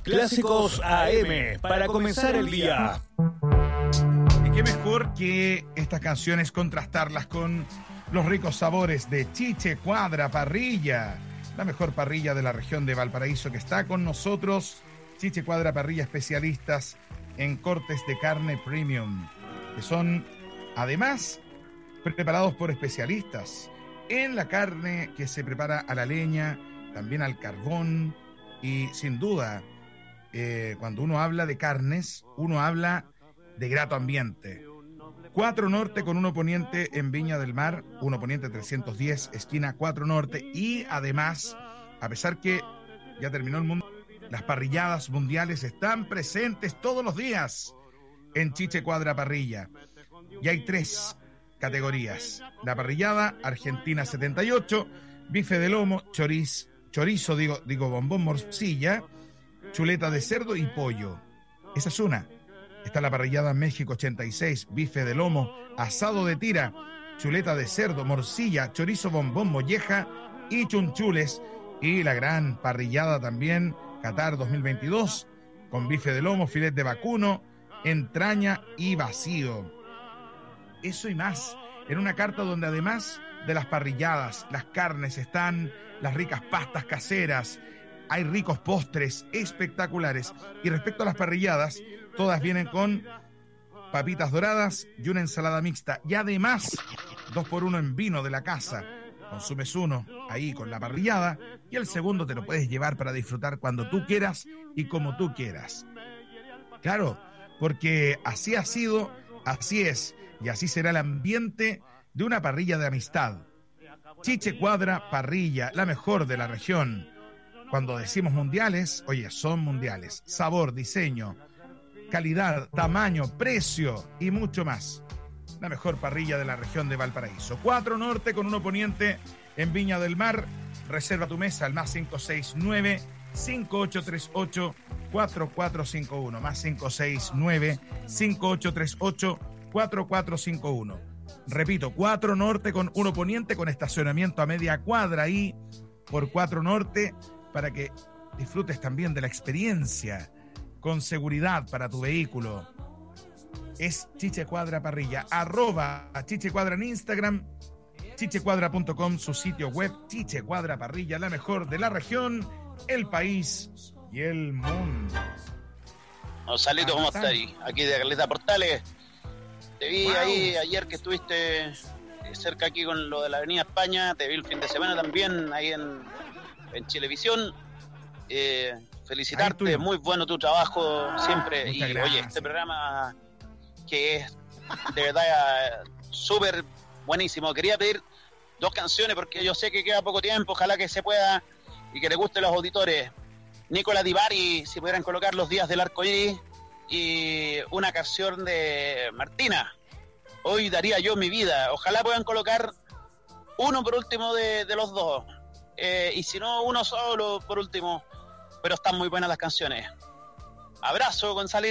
Clásicos AM para comenzar el día. Y qué mejor que estas canciones contrastarlas con los ricos sabores de Chiche Cuadra Parrilla, la mejor parrilla de la región de Valparaíso, que está con nosotros. Chiche Cuadra Parrilla, especialistas en cortes de carne premium, que son además preparados por especialistas en la carne que se prepara a la leña, también al carbón. Y sin duda, cuando uno habla de carnes, uno habla de grato ambiente. 4 Norte con 1 Poniente en Viña del Mar, 1 Poniente 310, esquina 4 Norte. Y además, a pesar que ya terminó el mundo, las parrilladas mundiales están presentes todos los días en Chiche Cuadra Parrilla. Y hay 3 categorías: la parrillada Argentina 78, bife de lomo, chorizo, bombón, morcilla, chuleta de cerdo y pollo. Esa es una. Está la parrillada México 86, bife de lomo, asado de tira, chuleta de cerdo, morcilla, chorizo, bombón, molleja y chunchules. Y la gran parrillada también Qatar 2022, con bife de lomo, filet de vacuno, entraña y vacío. Eso y más, en una carta donde además de las parrilladas, las carnes, están las ricas pastas caseras, hay ricos postres espectaculares. Y respecto a las parrilladas, todas vienen con papitas doradas y una ensalada mixta. Y además, 2x1 en vino de la casa. Consumes uno ahí con la parrillada y el segundo te lo puedes llevar para disfrutar cuando tú quieras y como tú quieras. Claro, porque así ha sido, así es y así será el ambiente de una parrilla de amistad. Chiche Cuadra Parrilla, la mejor de la región. Cuando decimos mundiales, oye, son mundiales. Sabor, diseño, calidad, tamaño, precio y mucho más. La mejor parrilla de la región de Valparaíso. 4 Norte con 1 Poniente en Viña del Mar. Reserva tu mesa al más 569-5838-4451. Más 569-5838-4451. Repito, 4 Norte con 1 Poniente, con estacionamiento a media cuadra ahí por 4 Norte, para que disfrutes también de la experiencia con seguridad para tu vehículo. Es Chiche Cuadra Parrilla, @chichecuadra en Instagram, chichecuadra.com, su sitio web. Chiche Cuadra Parrilla, la mejor de la región, el país y el mundo. Gonzalito, ¿cómo estás ahí? Aquí de Caleta Portales. Te vi ahí ayer que estuviste cerca aquí con lo de la Avenida España. Te vi el fin de semana también ahí en Chilevisión. Felicitarte, muy bueno tu trabajo siempre. Muchas y gracias. Oye, este programa que es de verdad súper buenísimo. Quería pedir 2 canciones porque yo sé que queda poco tiempo, ojalá que se pueda y que le guste a los auditores. Nicola Di Bari, si pudieran colocar Los Días del Arcoíris, y una canción de Martina, Hoy daría yo mi vida. Ojalá puedan colocar uno por último de los 2, y si no, uno solo por último, pero están muy buenas las canciones. Abrazo, Gonzalo.